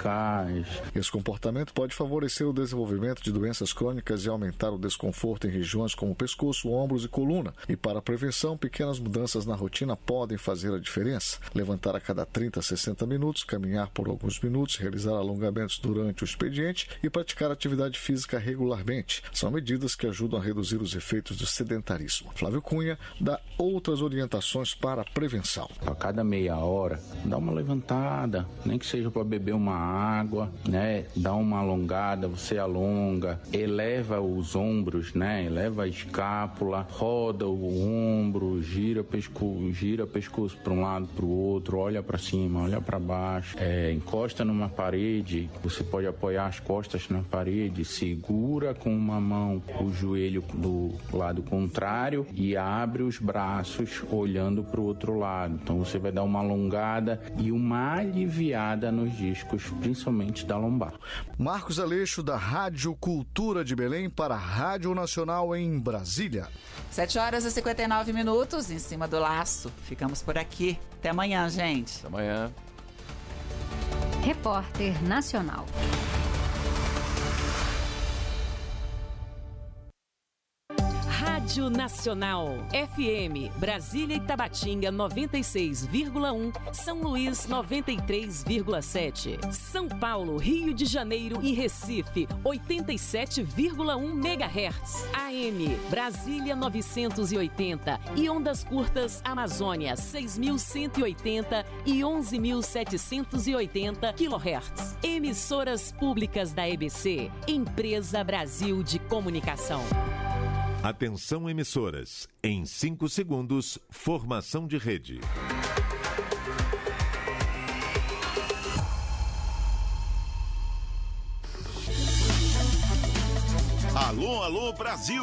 eficaz. Esse comportamento pode favorecer o desenvolvimento de doenças crônicas e aumentar o desconforto em regiões como pescoço, ombros e coluna. E para a prevenção, pequenas mudanças na rotina podem fazer a diferença. Levantar a cada 30 a 60 minutos, caminhar por alguns minutos, realizar alongamentos durante o expediente e praticar atividade física regularmente. São medidas que ajudam a reduzir os efeitos do sedentarismo. Flávio Cunha dá outras orientações para a prevenção. A cada meia hora, dá uma levantada, nem que seja para beber uma água, né? Dá uma alongada, você alonga, eleva os ombros, né? Eleva a escápula, roda o ombro, gira pescoço para um lado, para o outro, olha para cima, olha para baixo, encosta numa parede, você pode apoiar as costas na parede, segura com uma mão o joelho do lado contrário e abre os braços olhando para o outro lado. Então você vai dar uma alongada e uma aliviada nos discos, principalmente da lombar. Marcos Aleixo, da Rádio Cultura de Belém, para a Rádio Nacional em Brasília. 7h59, em cima do laço. Ficamos por aqui. Até amanhã, gente. Até amanhã. Repórter Nacional. Rádio Nacional, FM, Brasília e Tabatinga 96,1, São Luís 93,7, São Paulo, Rio de Janeiro e Recife 87,1 MHz, AM, Brasília 980 e ondas curtas Amazônia 6.180 e 11.780 kHz. Emissoras públicas da EBC, Empresa Brasil de Comunicação. Atenção emissoras, em 5 segundos, formação de rede. Alô, alô, Brasil!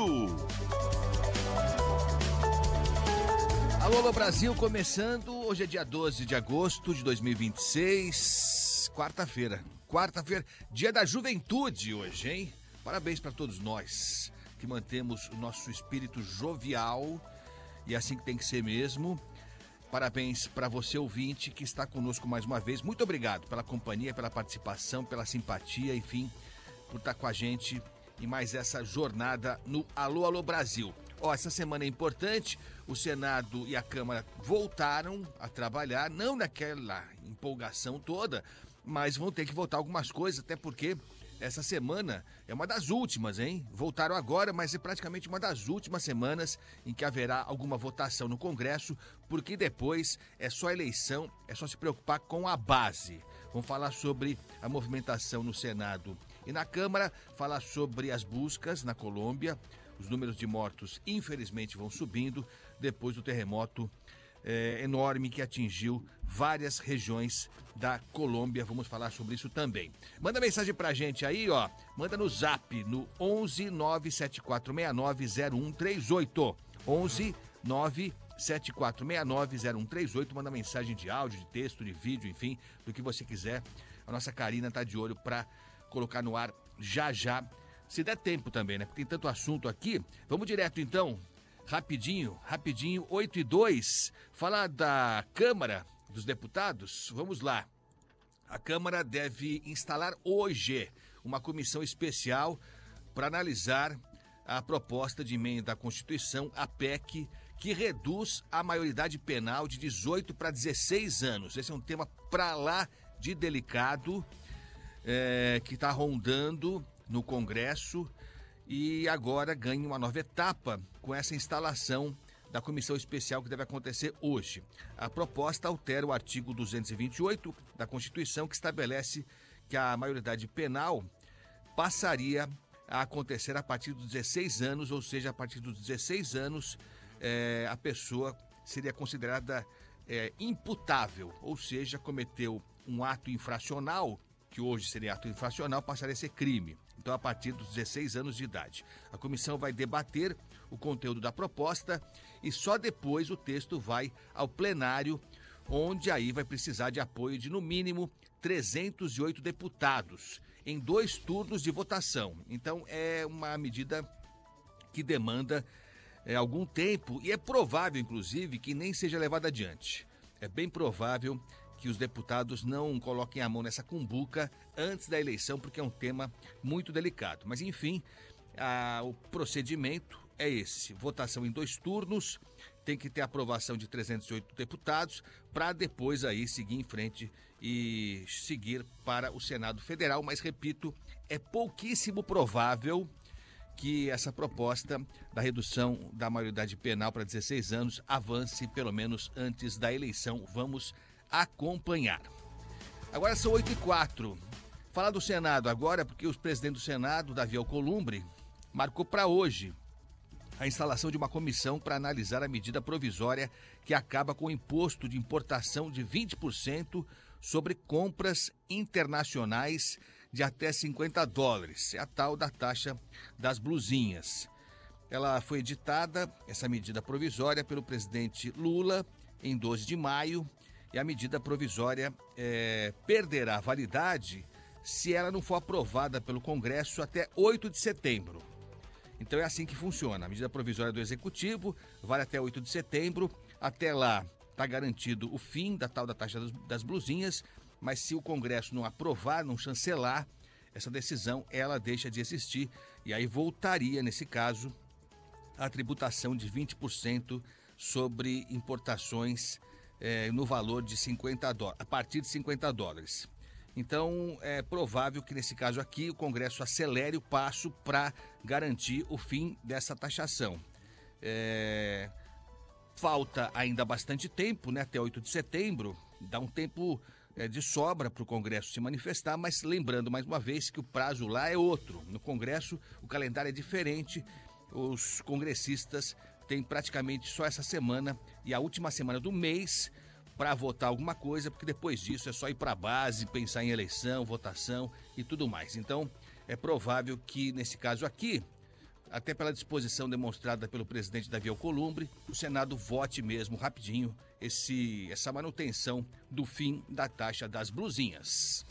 Alô, alô, Brasil, começando, hoje é dia 12 de agosto de 2026, quarta-feira, dia da juventude hoje, hein? Parabéns para todos nós que mantemos o nosso espírito jovial, e assim que tem que ser mesmo. Parabéns para você, ouvinte, que está conosco mais uma vez. Muito obrigado pela companhia, pela participação, pela simpatia, enfim, por estar com a gente em mais essa jornada no Alô, Alô, Brasil. Essa semana é importante, o Senado e a Câmara voltaram a trabalhar, não naquela empolgação toda, mas vão ter que votar algumas coisas, até porque essa semana é uma das últimas, hein? Voltaram agora, mas é praticamente uma das últimas semanas em que haverá alguma votação no Congresso, porque depois é só eleição, é só se preocupar com a base. Vamos falar sobre a movimentação no Senado e na Câmara, falar sobre as buscas na Colômbia. Os números de mortos, infelizmente, vão subindo depois do terremoto enorme que atingiu várias regiões da Colômbia. Vamos falar sobre isso também. Manda mensagem pra gente aí, ó. Manda no zap, no 11 97469 0138. 11 97469 0138. Manda mensagem de áudio, de texto, de vídeo, enfim, do que você quiser. A nossa Karina tá de olho pra colocar no ar já já. Se der tempo também, né? Porque tem tanto assunto aqui. Vamos direto então. Rapidinho, 8:02, falar da Câmara dos Deputados. Vamos lá. A Câmara deve instalar hoje uma comissão especial para analisar a proposta de emenda à Constituição, a PEC, que reduz a maioridade penal de 18 para 16 anos. Esse é um tema para lá de delicado, que está rondando no Congresso. E agora ganha uma nova etapa com essa instalação da comissão especial que deve acontecer hoje. A proposta altera o artigo 228 da Constituição, que estabelece que a maioridade penal passaria a acontecer a partir dos 16 anos, ou seja, a partir dos 16 anos a pessoa seria considerada imputável, ou seja, cometeu um ato infracional, que hoje seria ato infracional, passaria a ser crime. Então, a partir dos 16 anos de idade. A comissão vai debater o conteúdo da proposta e só depois o texto vai ao plenário, onde aí vai precisar de apoio de, no mínimo, 308 deputados, em 2 turnos de votação. Então, é uma medida que demanda algum tempo e é provável, inclusive, que nem seja levada adiante. É bem provável que os deputados não coloquem a mão nessa cumbuca antes da eleição, porque é um tema muito delicado. Mas, enfim, o procedimento é esse. Votação em 2 turnos, tem que ter aprovação de 308 deputados para depois aí seguir em frente e seguir para o Senado Federal. Mas, repito, é pouquíssimo provável que essa proposta da redução da maioridade penal para 16 anos avance pelo menos antes da eleição. Vamos acompanhar. Agora são 8h04. Falar do Senado agora, porque o presidente do Senado, Davi Alcolumbre, marcou para hoje a instalação de uma comissão para analisar a medida provisória que acaba com o imposto de importação de 20% sobre compras internacionais de até $50. É a tal da taxa das blusinhas. Ela foi editada, essa medida provisória, pelo presidente Lula em 12 de maio, e a medida provisória perderá validade se ela não for aprovada pelo Congresso até 8 de setembro. Então é assim que funciona. A medida provisória do Executivo vale até 8 de setembro. Até lá está garantido o fim da tal da taxa das blusinhas, mas se o Congresso não aprovar, não chancelar essa decisão, ela deixa de existir e aí voltaria, nesse caso, a tributação de 20% sobre importações no valor de $50, a partir de $50. Então, é provável que, nesse caso aqui, o Congresso acelere o passo para garantir o fim dessa taxação. Falta ainda bastante tempo, né, até 8 de setembro, dá um tempo de sobra para o Congresso se manifestar, mas lembrando mais uma vez que o prazo lá é outro. No Congresso, o calendário é diferente, os congressistas têm praticamente só essa semana e a última semana do mês para votar alguma coisa, porque depois disso é só ir para a base, pensar em eleição, votação e tudo mais. Então, é provável que, nesse caso aqui, até pela disposição demonstrada pelo presidente Davi Alcolumbre, o Senado vote mesmo rapidinho essa manutenção do fim da taxa das blusinhas.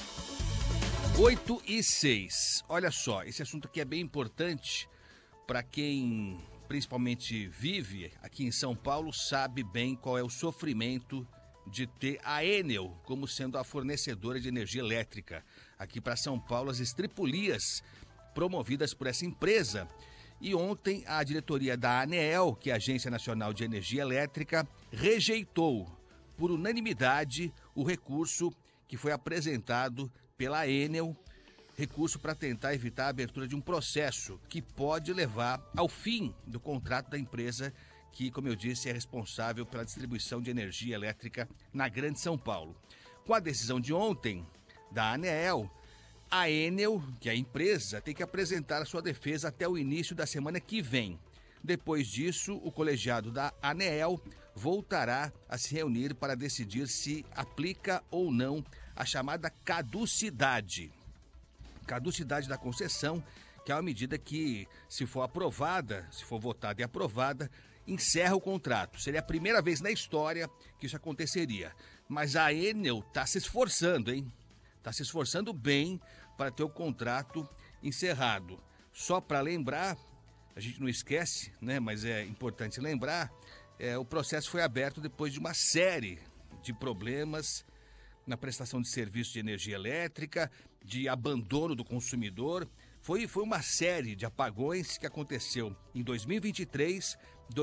8h06. Olha só, esse assunto aqui é bem importante para quem principalmente vive aqui em São Paulo, sabe bem qual é o sofrimento de ter a Enel como sendo a fornecedora de energia elétrica aqui para São Paulo, as estripulias promovidas por essa empresa. E ontem a diretoria da ANEEL, que é a Agência Nacional de Energia Elétrica, rejeitou por unanimidade o recurso que foi apresentado pela Enel, recurso para tentar evitar a abertura de um processo que pode levar ao fim do contrato da empresa que, como eu disse, é responsável pela distribuição de energia elétrica na Grande São Paulo. Com a decisão de ontem da ANEEL, a Enel, que é a empresa, tem que apresentar a sua defesa até o início da semana que vem. Depois disso, o colegiado da ANEEL voltará a se reunir para decidir se aplica ou não a chamada caducidade. Caducidade da concessão, que é uma medida que, se for aprovada, se for votada e aprovada, encerra o contrato. Seria a primeira vez na história que isso aconteceria. Mas a Enel está se esforçando, hein? Está se esforçando bem para ter o contrato encerrado. Só para lembrar, a gente não esquece, né? Mas é importante lembrar, o processo foi aberto depois de uma série de problemas na prestação de serviço de energia elétrica, de abandono do consumidor. Foi uma série de apagões que aconteceu em 2023,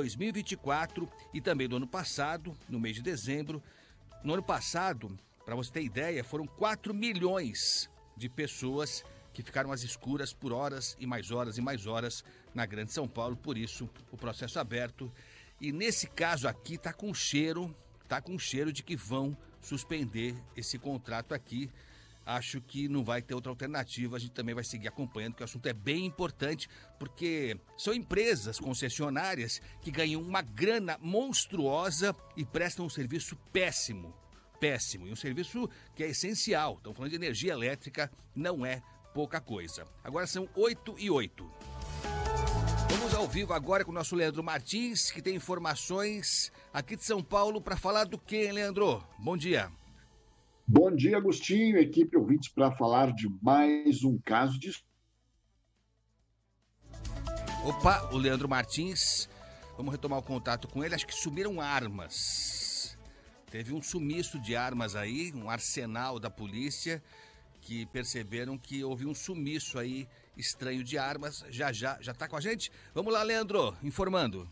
2024 e também no ano passado, no mês de dezembro. No ano passado, para você ter ideia, foram 4 milhões de pessoas que ficaram às escuras por horas e mais horas e mais horas na Grande São Paulo. Por isso, o processo aberto. E nesse caso aqui tá com cheiro de que vão suspender esse contrato aqui. Acho que não vai ter outra alternativa, a gente também vai seguir acompanhando, porque o assunto é bem importante, porque são empresas concessionárias que ganham uma grana monstruosa e prestam um serviço péssimo, e um serviço que é essencial. Estamos falando de energia elétrica, não é pouca coisa. Agora são 8h08. Vamos ao vivo agora com o nosso Leandro Martins, que tem informações aqui de São Paulo para falar do quê, hein, Leandro? Bom dia. Bom dia, Agostinho, equipe ouvintes, para falar de mais um caso de... Opa, o Leandro Martins, vamos retomar o contato com ele. Acho que sumiram armas. Teve um sumiço de armas aí, um arsenal da polícia, que perceberam que houve um sumiço aí estranho de armas. Já está com a gente? Vamos lá, Leandro, informando.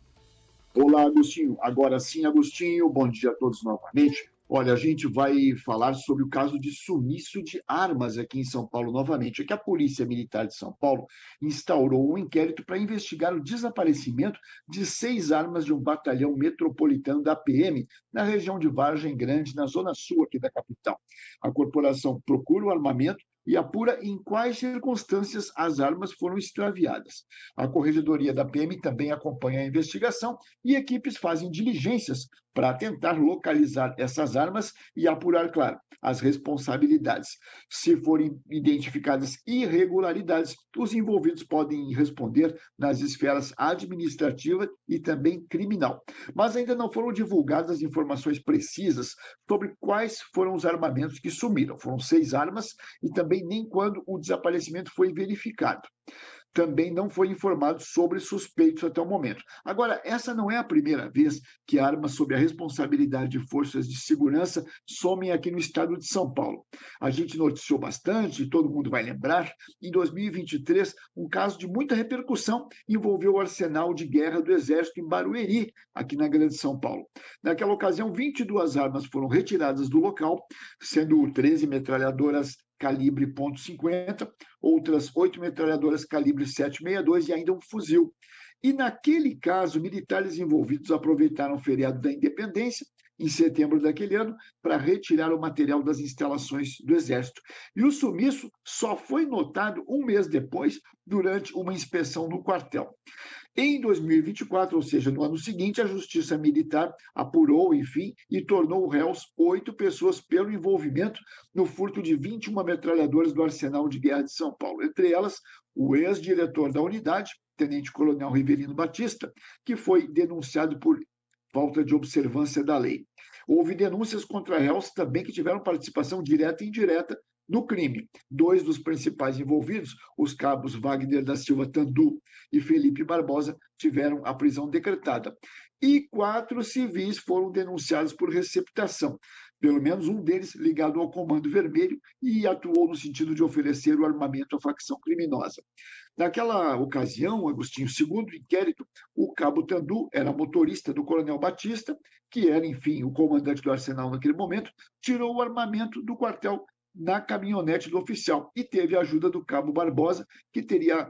Olá, Agostinho. Agora sim, Agostinho, bom dia a todos novamente. Olha, a gente vai falar sobre o caso de sumiço de armas aqui em São Paulo novamente. É que a Polícia Militar de São Paulo instaurou um inquérito para investigar o desaparecimento de 6 armas de um batalhão metropolitano da PM na região de Vargem Grande, na zona sul aqui da capital. A corporação procura o armamento e apura em quais circunstâncias as armas foram extraviadas. A Corregedoria da PM também acompanha a investigação e equipes fazem diligências para tentar localizar essas armas e apurar, claro, as responsabilidades. Se forem identificadas irregularidades, os envolvidos podem responder nas esferas administrativa e também criminal. Mas ainda não foram divulgadas informações precisas sobre quais foram os armamentos que sumiram. Foram 6 armas e também nem quando o desaparecimento foi verificado. Também não foi informado sobre suspeitos até o momento. Agora, essa não é a primeira vez que armas sob a responsabilidade de forças de segurança somem aqui no estado de São Paulo. A gente noticiou bastante, todo mundo vai lembrar, em 2023, um caso de muita repercussão envolveu o arsenal de guerra do Exército em Barueri, aqui na Grande São Paulo. Naquela ocasião, 22 armas foram retiradas do local, sendo 13 metralhadoras calibre .50, outras 8 metralhadoras calibre 7,62 e ainda um fuzil. E naquele caso, militares envolvidos aproveitaram o feriado da Independência, em setembro daquele ano, para retirar o material das instalações do Exército. E o sumiço só foi notado um mês depois, durante uma inspeção no quartel. Em 2024, ou seja, no ano seguinte, a Justiça Militar apurou, enfim, e tornou réus 8 pessoas pelo envolvimento no furto de 21 metralhadoras do Arsenal de Guerra de São Paulo. Entre elas, o ex-diretor da unidade, Tenente-Coronel Rivelino Batista, que foi denunciado por falta de observância da lei. Houve denúncias contra réus também que tiveram participação direta e indireta no crime. 2 dos principais envolvidos, os cabos Wagner da Silva Tandu e Felipe Barbosa, tiveram a prisão decretada. E 4 civis foram denunciados por receptação. Pelo menos um deles ligado ao Comando Vermelho e atuou no sentido de oferecer o armamento à facção criminosa. Naquela ocasião, Agostinho, segundo o inquérito, o cabo Tandu era motorista do Coronel Batista, que era, enfim, o comandante do arsenal naquele momento, tirou o armamento do quartel na caminhonete do oficial e teve a ajuda do cabo Barbosa, que teria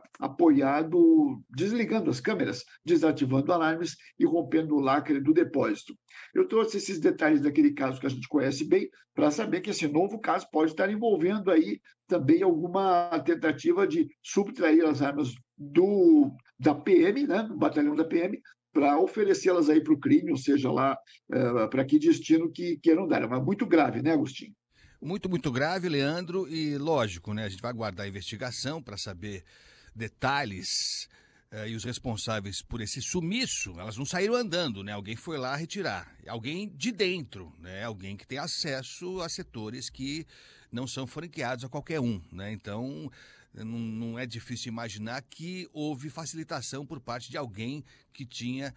apoiado desligando as câmeras, desativando alarmes e rompendo o lacre do depósito. Eu trouxe esses detalhes daquele caso que a gente conhece bem para saber que esse novo caso pode estar envolvendo aí também alguma tentativa de subtrair as armas da PM, né, do batalhão da PM, para oferecê-las aí para o crime, ou seja, lá para que destino que queiram dar. Mas muito grave, né, Agostinho? Muito, muito grave, Leandro, e lógico, né? A gente vai aguardar a investigação para saber detalhes e os responsáveis por esse sumiço, elas não saíram andando, né? Alguém foi lá retirar, alguém de dentro, né? Alguém que tem acesso a setores que não são franqueados a qualquer um, né? Então, não é difícil imaginar que houve facilitação por parte de alguém que tinha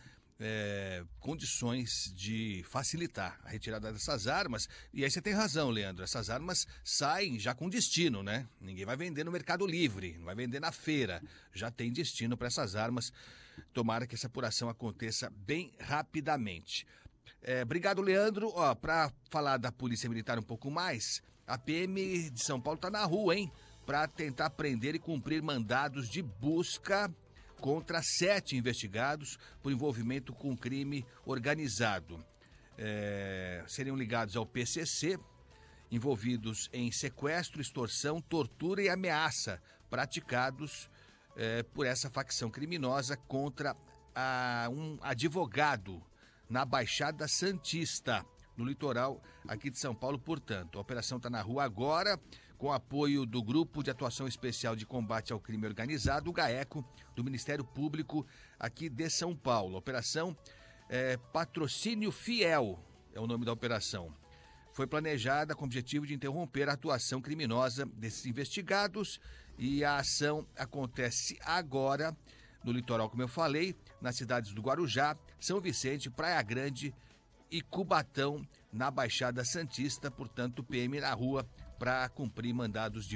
condições de facilitar a retirada dessas armas. E aí você tem razão, Leandro, essas armas saem já com destino, né? Ninguém vai vender no Mercado Livre, não vai vender na feira, já tem destino para essas armas. Tomara que essa apuração aconteça bem rapidamente. Obrigado, Leandro. Para falar da Polícia Militar um pouco mais, a PM de São Paulo está na rua, hein? Para tentar prender e cumprir mandados de busca contra 7 investigados por envolvimento com crime organizado. Seriam ligados ao PCC, envolvidos em sequestro, extorsão, tortura e ameaça praticados por essa facção criminosa contra um advogado na Baixada Santista, no litoral aqui de São Paulo, portanto. A operação está na rua agora, com apoio do Grupo de Atuação Especial de Combate ao Crime Organizado, o GAECO, do Ministério Público aqui de São Paulo. A operação Patrocínio Fiel é o nome da operação. Foi planejada com o objetivo de interromper a atuação criminosa desses investigados e a ação acontece agora no litoral, como eu falei, nas cidades do Guarujá, São Vicente, Praia Grande e Cubatão, na Baixada Santista, portanto, PM na rua para cumprir mandados de